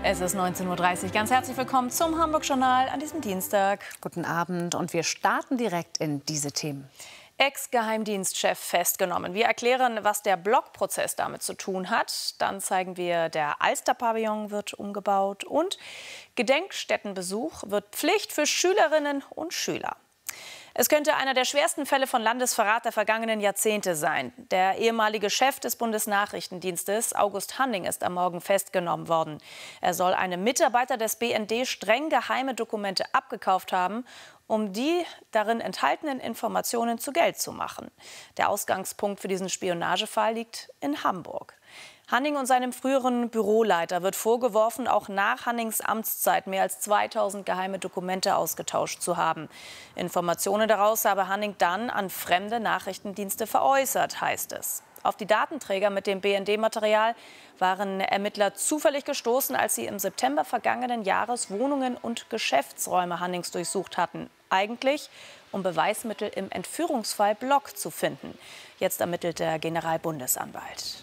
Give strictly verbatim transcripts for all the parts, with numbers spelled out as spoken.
Es ist neunzehn Uhr dreißig. Ganz herzlich willkommen zum Hamburg-Journal an diesem Dienstag. Guten Abend und wir starten direkt in diese Themen. Ex-Geheimdienstchef festgenommen. Wir erklären, was der Blockprozess damit zu tun hat. Dann zeigen wir, der Alster-Pavillon wird umgebaut und Gedenkstättenbesuch wird Pflicht für Schülerinnen und Schüler. Es könnte einer der schwersten Fälle von Landesverrat der vergangenen Jahrzehnte sein. Der ehemalige Chef des Bundesnachrichtendienstes, August Hanning, ist am Morgen festgenommen worden. Er soll einem Mitarbeiter des B N D streng geheime Dokumente abgekauft haben, um die darin enthaltenen Informationen zu Geld zu machen. Der Ausgangspunkt für diesen Spionagefall liegt in Hamburg. Hanning und seinem früheren Büroleiter wird vorgeworfen, auch nach Hannings Amtszeit mehr als zweitausend geheime Dokumente ausgetauscht zu haben. Informationen daraus habe Hanning dann an fremde Nachrichtendienste veräußert, heißt es. Auf die Datenträger mit dem B N D-Material waren Ermittler zufällig gestoßen, als sie im September vergangenen Jahres Wohnungen und Geschäftsräume Hannings durchsucht hatten. Eigentlich, um Beweismittel im Entführungsfall Block zu finden. Jetzt ermittelt der Generalbundesanwalt.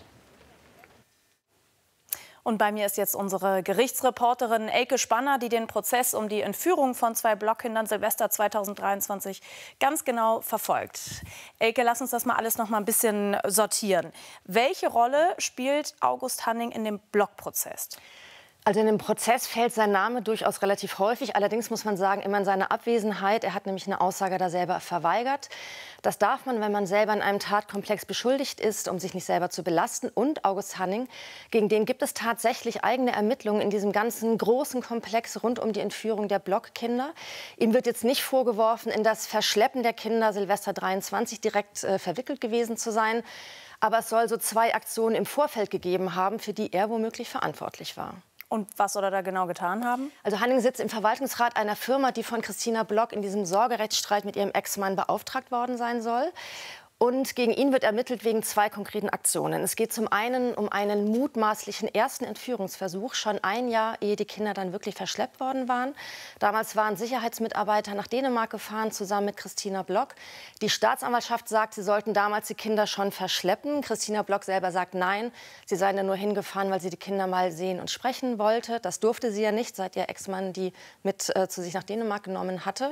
Und bei mir ist jetzt unsere Gerichtsreporterin Elke Spanner, die den Prozess um die Entführung von zwei Blockkindern Silvester zweitausenddreiundzwanzig ganz genau verfolgt. Elke, lass uns das mal alles noch mal ein bisschen sortieren. Welche Rolle spielt August Hanning in dem Blockprozess? Also in dem Prozess fällt sein Name durchaus relativ häufig. Allerdings muss man sagen, immer in seiner Abwesenheit. Er hat nämlich eine Aussage da selber verweigert. Das darf man, wenn man selber in einem Tatkomplex beschuldigt ist, um sich nicht selber zu belasten. Und August Hanning, gegen den gibt es tatsächlich eigene Ermittlungen in diesem ganzen großen Komplex rund um die Entführung der Blockkinder. Ihm wird jetzt nicht vorgeworfen, in das Verschleppen der Kinder Silvester dreiundzwanzig direkt äh, verwickelt gewesen zu sein. Aber es soll so zwei Aktionen im Vorfeld gegeben haben, für die er womöglich verantwortlich war. Und was soll er da genau getan haben? Also Hanning sitzt im Verwaltungsrat einer Firma, die von Christina Block in diesem Sorgerechtsstreit mit ihrem Ex-Mann beauftragt worden sein soll. Und gegen ihn wird ermittelt wegen zwei konkreten Aktionen. Es geht zum einen um einen mutmaßlichen ersten Entführungsversuch, schon ein Jahr, ehe die Kinder dann wirklich verschleppt worden waren. Damals waren Sicherheitsmitarbeiter nach Dänemark gefahren, zusammen mit Christina Block. Die Staatsanwaltschaft sagt, sie sollten damals die Kinder schon verschleppen. Christina Block selber sagt nein, sie seien da nur hingefahren, weil sie die Kinder mal sehen und sprechen wollte. Das durfte sie ja nicht, seit ihr Ex-Mann die mit äh, zu sich nach Dänemark genommen hatte.